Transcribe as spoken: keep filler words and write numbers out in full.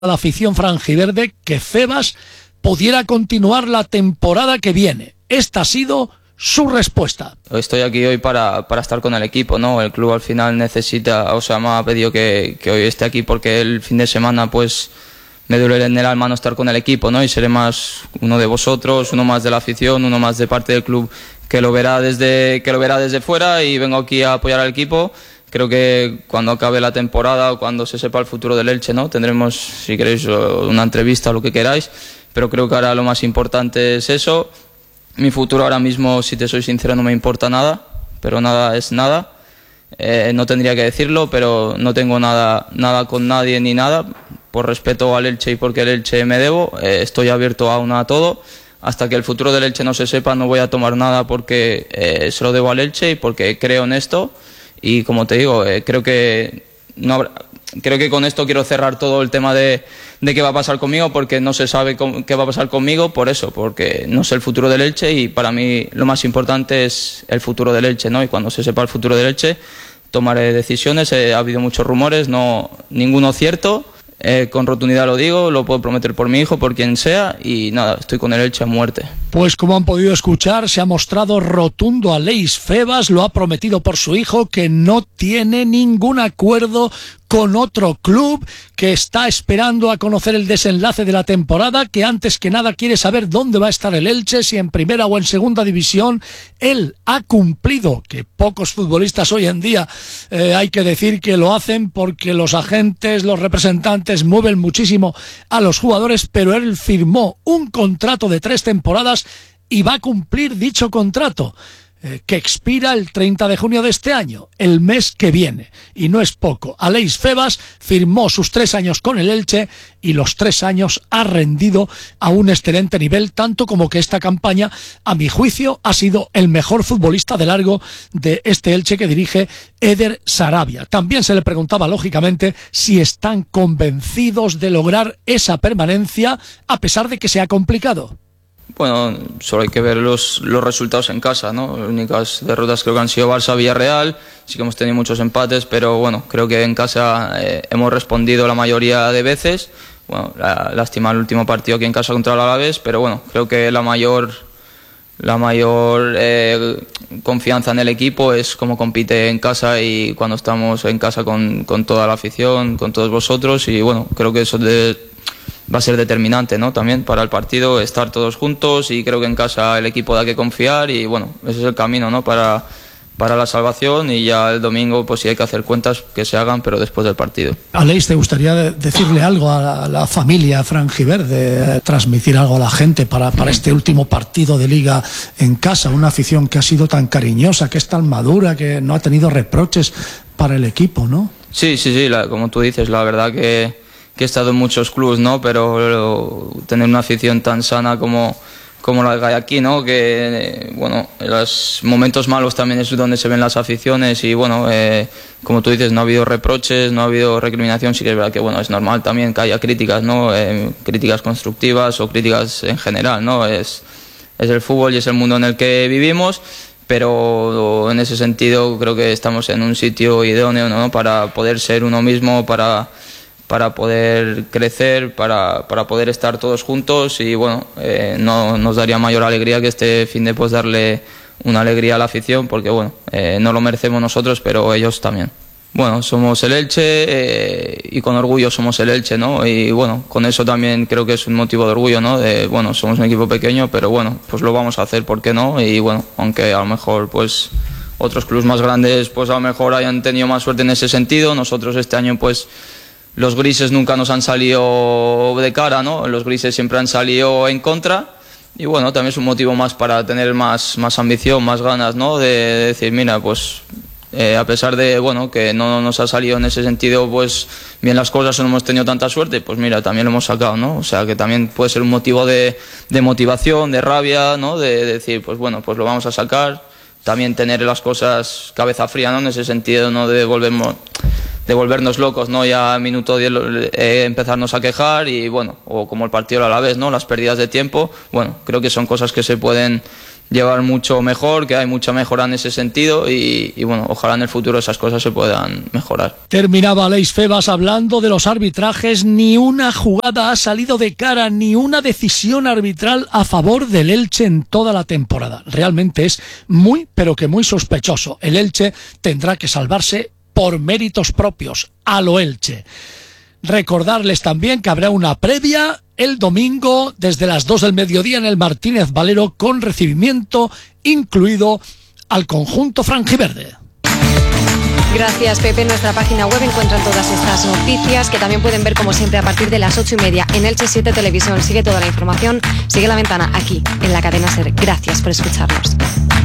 a la afición franjiverde que Febas pudiera continuar la temporada que viene. Esta ha sido su respuesta. Estoy aquí hoy para, para estar con el equipo, ¿no? El club al final necesita, o sea, me ha pedido que, que hoy esté aquí porque el fin de semana pues me duele en el alma no estar con el equipo, ¿no? Y seré más uno de vosotros, uno más de la afición, uno más de parte del club que lo verá desde, que lo verá desde fuera, y vengo aquí a apoyar al equipo. Creo que cuando acabe la temporada o cuando se sepa el futuro del Elche, ¿no? Tendremos, si queréis, una entrevista o lo que queráis, pero creo que ahora lo más importante es eso. Mi futuro ahora mismo, si te soy sincero, no me importa nada, pero nada es nada. Eh, no tendría que decirlo, pero no tengo nada, nada con nadie ni nada. Por respeto al Elche y porque el Elche me debo, eh, estoy abierto aún a todo. Hasta que el futuro del Elche no se sepa, no voy a tomar nada porque eh, se lo debo al Elche y porque creo en esto. Y como te digo, eh, creo que no habrá, creo que con esto quiero cerrar todo el tema de, de qué va a pasar conmigo, porque no se sabe cómo, qué va a pasar conmigo por eso, porque no sé el futuro del Elche, y para mí lo más importante es el futuro del Elche, ¿no? Y cuando se sepa el futuro del Elche tomaré decisiones. Eh, ha habido muchos rumores, no ninguno cierto. Eh, con rotundidad lo digo, lo puedo prometer por mi hijo, por quien sea, y nada, estoy con el Elche a muerte. Pues como han podido escuchar, se ha mostrado rotundo Aleix Febas, lo ha prometido por su hijo, que no tiene ningún acuerdo con otro club, que está esperando a conocer el desenlace de la temporada, que antes que nada quiere saber dónde va a estar el Elche, si en primera o en segunda división. Él ha cumplido, que pocos futbolistas hoy en día eh, hay que decir que lo hacen, porque los agentes, los representantes mueven muchísimo a los jugadores, pero él firmó un contrato de tres temporadas y va a cumplir dicho contrato, eh, que expira el treinta de junio de este año, el mes que viene, y no es poco. Aleix Febas firmó sus tres años con el Elche y los tres años ha rendido a un excelente nivel, tanto como que esta campaña, a mi juicio, ha sido el mejor futbolista de largo de este Elche que dirige Eder Sarabia. También se le preguntaba, lógicamente, si están convencidos de lograr esa permanencia a pesar de que sea complicado. Bueno, solo hay que ver los, los resultados en casa, ¿no? Las únicas derrotas creo que han sido Barça, Villarreal. Sí que hemos tenido muchos empates, pero bueno, creo que en casa eh, hemos respondido la mayoría de veces. Bueno, la, lástima el último partido aquí en casa contra el Alavés, pero bueno, creo que la mayor, la mayor eh, confianza en el equipo es cómo compite en casa, y cuando estamos en casa con, con toda la afición, con todos vosotros, y bueno, creo que eso de, va a ser determinante, ¿no? También para el partido, estar todos juntos, y creo que en casa el equipo da que confiar, y bueno, ese es el camino, ¿no? Para, para la salvación, y ya el domingo pues si hay que hacer cuentas que se hagan, pero después del partido. Aleix, ¿te gustaría decirle algo a la, a la familia franjiverde, transmitir algo a la gente para, para este último partido de Liga en casa? Una afición que ha sido tan cariñosa, que es tan madura, que no ha tenido reproches para el equipo, ¿no? Sí, sí, sí, la, como tú dices, la verdad que que he estado en muchos clubes, ¿no? Pero tener una afición tan sana como, como la que hay aquí, ¿no? Que, bueno, en los momentos malos también es donde se ven las aficiones, y bueno, eh, como tú dices, no ha habido reproches, no ha habido recriminación. Sí que es verdad que, bueno, es normal también que haya críticas, ¿no? Eh, críticas constructivas o críticas en general, ¿no? Es, es el fútbol y es el mundo en el que vivimos, pero en ese sentido creo que estamos en un sitio idóneo, ¿no? Para poder ser uno mismo, para para poder crecer, para, para poder estar todos juntos, y bueno, eh, no nos daría mayor alegría que este fin de pues darle una alegría a la afición, porque bueno, eh, no lo merecemos nosotros, pero ellos también. Bueno, somos el Elche, eh, y con orgullo somos el Elche, ¿no? Y bueno, con eso también creo que es un motivo de orgullo, ¿no? De, bueno, somos un equipo pequeño, pero bueno, pues lo vamos a hacer, ¿por qué no? Y bueno, aunque a lo mejor pues otros clubes más grandes pues a lo mejor hayan tenido más suerte en ese sentido, nosotros este año pues los grises nunca nos han salido de cara, ¿no? Los grises siempre han salido en contra, y bueno, también es un motivo más para tener más, más ambición, más ganas, ¿no? De, de decir, mira, pues eh, a pesar de, bueno, que no nos ha salido en ese sentido pues bien las cosas, o no hemos tenido tanta suerte, pues mira, también lo hemos sacado, ¿no? O sea, que también puede ser un motivo de, de motivación, de rabia, ¿no? De, de decir, pues bueno, pues lo vamos a sacar. También tener las cosas cabeza fría, ¿no? En ese sentido, no de volvernos, de volvernos locos, ¿no? Ya a minuto diez eh, empezarnos a quejar, y bueno, o como el partido a la vez, ¿no? Las pérdidas de tiempo, bueno, creo que son cosas que se pueden llevar mucho mejor, que hay mucha mejora en ese sentido y, y bueno, ojalá en el futuro esas cosas se puedan mejorar. Terminaba Aleix Febas hablando de los arbitrajes. Ni una jugada ha salido de cara, ni una decisión arbitral a favor del Elche en toda la temporada. Realmente es muy, pero que muy sospechoso. El Elche tendrá que salvarse por méritos propios, a lo Elche. Recordarles también que habrá una previa el domingo desde las dos del mediodía en el Martínez Valero, con recibimiento incluido al conjunto franjiverde. Gracias, Pepe. En nuestra página web encuentran todas estas noticias, que también pueden ver como siempre a partir de las ocho y media en Elche siete Televisión. Sigue toda la información, sigue La Ventana aquí en la cadena SER. Gracias por escucharnos.